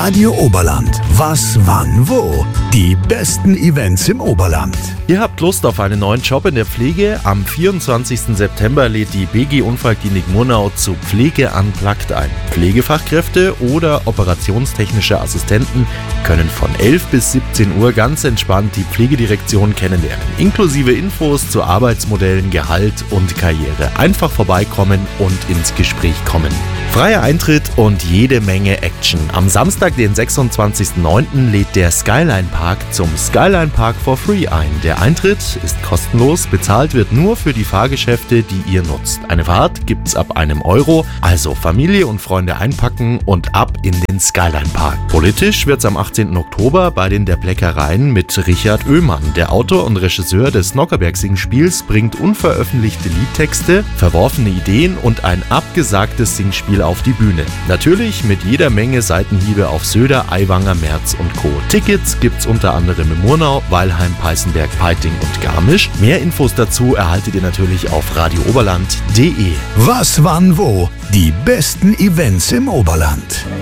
Radio Oberland. Was, wann, wo? Die besten Events im Oberland. Ihr habt Lust auf einen neuen Job in der Pflege? Am 24. September lädt die BG Unfallklinik Murnau zu Pflege Unplugged ein. Pflegefachkräfte oder operationstechnische Assistenten können von 11 bis 17 Uhr ganz entspannt die Pflegedirektion kennenlernen, inklusive Infos zu Arbeitsmodellen, Gehalt und Karriere. Einfach vorbeikommen und ins Gespräch kommen. Freier Eintritt und jede Menge Action. Am Samstag, den 26.09. lädt der Skyline Park zum Skyline Park for Free ein. Der Eintritt ist kostenlos, bezahlt wird nur für die Fahrgeschäfte, die ihr nutzt. Eine Fahrt gibt's ab €1, also Familie und Freunde einpacken und ab in den Skyline Park. Politisch wird's am 18. Oktober bei den Der Bleckereien mit Richard Oehmann. Der Autor und Regisseur des Nockerberg-Singspiels bringt unveröffentlichte Liedtexte, verworfene Ideen und ein abgesagtes Singspiel auf die Bühne. Natürlich mit jeder Menge Seitenhiebe auf Söder, Aiwanger, Merz und Co. Tickets gibt's unter anderem in Murnau, Weilheim, Peißenberg, Peiting und Garmisch. Mehr Infos dazu erhaltet ihr natürlich auf radiooberland.de. Was, wann, wo? Die besten Events im Oberland.